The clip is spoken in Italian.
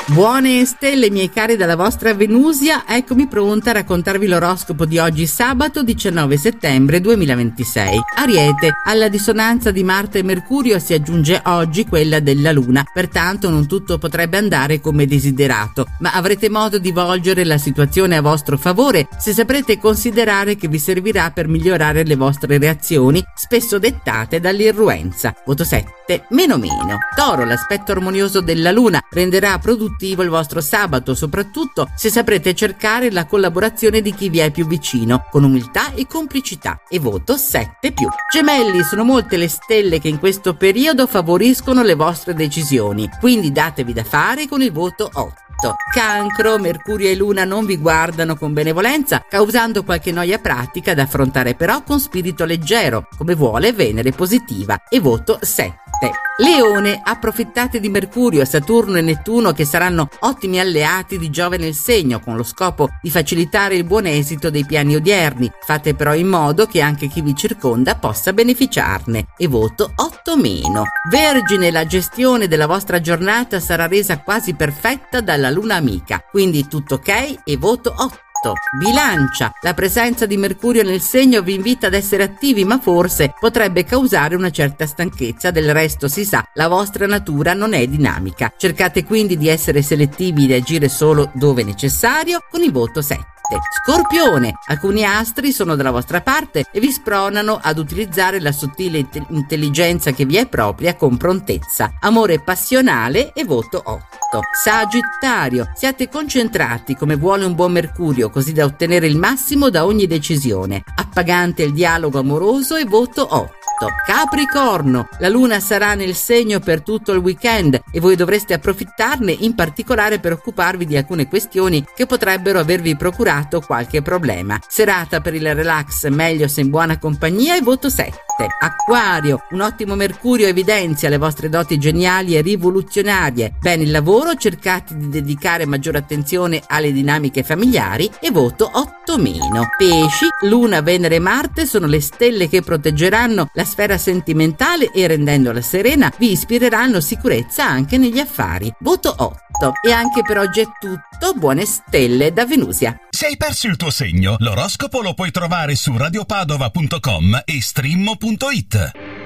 Buone stelle, miei cari, dalla vostra Venusia, eccomi pronta a raccontarvi l'oroscopo di oggi, sabato 19 settembre 2026. Ariete, alla dissonanza di Marte e Mercurio si aggiunge oggi quella della Luna, pertanto non tutto potrebbe andare come desiderato, ma avrete modo di volgere la situazione a vostro favore se saprete considerare che vi servirà per migliorare le vostre reazioni, spesso dettate dall'irruenza. Voto 7, meno. Toro, l'aspetto armonioso della Luna renderà produttivo il vostro sabato, soprattutto se saprete cercare la collaborazione di chi vi è più vicino, con umiltà e complicità. E voto 7+. Gemelli, sono molte le stelle che in questo periodo favoriscono le vostre decisioni, quindi datevi da fare con il voto 8. Cancro, Mercurio e Luna non vi guardano con benevolenza, causando qualche noia pratica da affrontare però con spirito leggero, come vuole Venere positiva, e voto 7. Leone, approfittate di Mercurio, Saturno e Nettuno che saranno ottimi alleati di Giove nel segno, con lo scopo di facilitare il buon esito dei piani odierni. Fate però in modo che anche chi vi circonda possa beneficiarne, e voto 8-. Vergine, la gestione della vostra giornata sarà resa quasi perfetta dalla Luna amica, quindi tutto ok, e voto 8. Bilancia, la presenza di Mercurio nel segno vi invita ad essere attivi, ma forse potrebbe causare una certa stanchezza. Del resto, si sa, la vostra natura non è dinamica. Cercate quindi di essere selettivi e di agire solo dove necessario, con il voto 7. Scorpione, alcuni astri sono dalla vostra parte e vi spronano ad utilizzare la sottile intelligenza che vi è propria con prontezza. Amore passionale, e voto 8. Sagittario, siate concentrati come vuole un buon Mercurio, così da ottenere il massimo da ogni decisione. Appagante il dialogo amoroso, e voto 8. Capricorno, la Luna sarà nel segno per tutto il weekend e voi dovreste approfittarne, in particolare per occuparvi di alcune questioni che potrebbero avervi procurato qualche problema. Serata per il relax, meglio se in buona compagnia, e voto 7. Acquario, un ottimo Mercurio evidenzia le vostre doti geniali e rivoluzionarie. Bene il lavoro, cercate di dedicare maggiore attenzione alle dinamiche familiari, e voto 8-. Pesci, Luna, Venere e Marte sono le stelle che proteggeranno la sfera sentimentale e, rendendola serena, vi ispireranno sicurezza anche negli affari. Voto 8. E anche per oggi è tutto. Buone stelle da Venusia. Se hai perso il tuo segno, l'oroscopo lo puoi trovare su radiopadova.com e stream.it.